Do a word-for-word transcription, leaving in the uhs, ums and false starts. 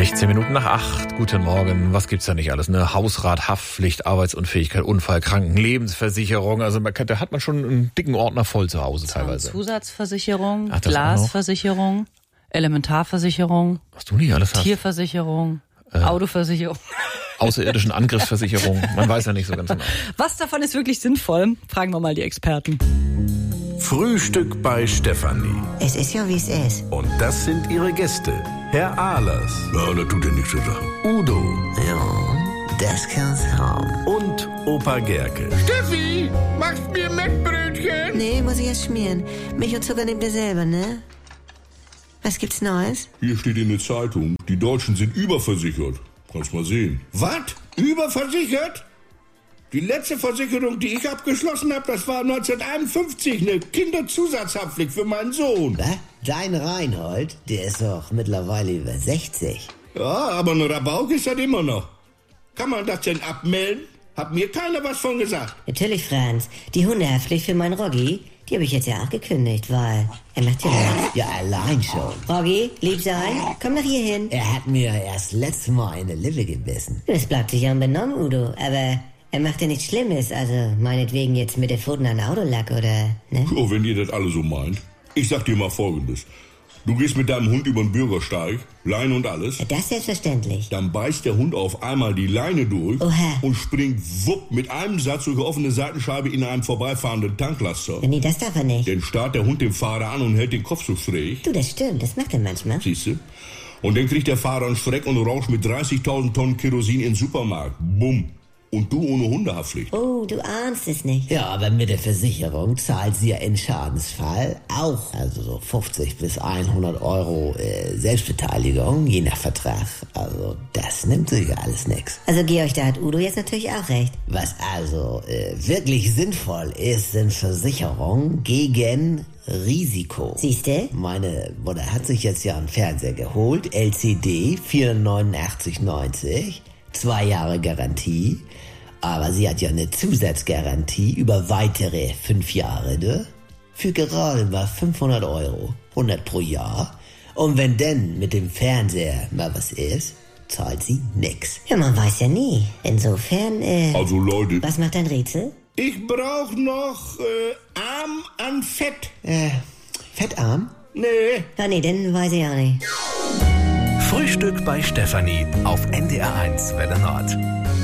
sechzehn Minuten nach acht. Guten Morgen. Was gibt's da nicht alles? Ne? Hausrat, Haftpflicht, Arbeitsunfähigkeit, Unfall, Kranken, Lebensversicherung. Also man kann, da hat man schon einen dicken Ordner voll zu Hause teilweise. Zusatzversicherung, Ach, das Glasversicherung, Elementarversicherung, was du nicht alles hast. Tierversicherung, Äh. Autoversicherung. Außerirdischen Angriffsversicherung. Man weiß ja nicht so ganz genau. Was davon ist wirklich sinnvoll? Fragen wir mal die Experten. Frühstück bei Stefanie. Es ist ja, wie es ist. Und das sind ihre Gäste. Herr Ahlers. Ja, das tut ja nichts zur Sache. Udo. Ja, das kann's haben. Und Opa Gerke. Steffi, machst mir Mettbrötchen? Nee, muss ich erst schmieren. Milch und Zucker nehmt ihr selber, ne? Was gibt's Neues? Hier steht in der Zeitung, die Deutschen sind überversichert. Kannst mal sehen. Was? Überversichert? Die letzte Versicherung, die ich abgeschlossen habe, das war neunzehnhunderteinundfünfzig, eine Kinderzusatzhaftpflicht für meinen Sohn. Was? Dein Reinhold, der ist doch mittlerweile über sechzig. Ja, aber ein Rabauk ist das immer noch. Kann man das denn abmelden? Hat mir keiner was von gesagt. Natürlich, Franz. Die Hundehaftpflicht für meinen Roggi, die habe ich jetzt ja auch gekündigt, weil er macht ja nichts. Ja, allein schon. Roggi, lieb sein, komm nach hier hin. Er hat mir erst letztes Mal in der Lippe gebissen. Das bleibt sich ja benommen, Udo, aber er macht ja nichts Schlimmes, also meinetwegen jetzt mit der Pfoten an Autolack oder, ne? Oh, wenn ihr das alle so meint. Ich sag dir mal Folgendes. Du gehst mit deinem Hund über den Bürgersteig, Leine und alles. Das ist selbstverständlich. Dann beißt der Hund auf einmal die Leine durch Oha. und springt wupp mit einem Satz durch die offene Seitenscheibe in einem vorbeifahrenden Tanklaster. Nee, das darf er nicht. Dann starrt der Hund den Fahrer an und hält den Kopf so schräg. Du, das stimmt, das macht er manchmal. Siehst du? Und dann kriegt der Fahrer einen Schreck und rauscht mit dreißigtausend Tonnen Kerosin in den Supermarkt. Bumm. Und du ohne Hundehaftpflicht. Oh, du ahnst es nicht. Ja, aber mit der Versicherung zahlt sie ja in Schadensfall auch, also so fünfzig bis hundert Euro äh, Selbstbeteiligung, je nach Vertrag. Also das nimmt sicher alles nix. Also Georg, da hat Udo jetzt natürlich auch recht. Was also äh, wirklich sinnvoll ist, sind Versicherungen gegen Risiko. Siehste? Meine Mutter hat sich jetzt ja einen Fernseher geholt, L C D, vierhundertneunundachtzig neunzig, zwei Jahre Garantie. Aber sie hat ja eine Zusatzgarantie über weitere fünf Jahre, ne? Für gerade mal fünfhundert Euro, hundert pro Jahr. Und wenn denn mit dem Fernseher mal was ist, zahlt sie nix. Ja, man weiß ja nie. Insofern, äh... Also Leute, Was macht dein Rätsel? Ich brauch noch äh, Arm an Fett. Äh, Fettarm? Nee. Ja, nee, dann weiß ich auch nicht. Frühstück bei Stefanie auf N D R eins Welle Nord.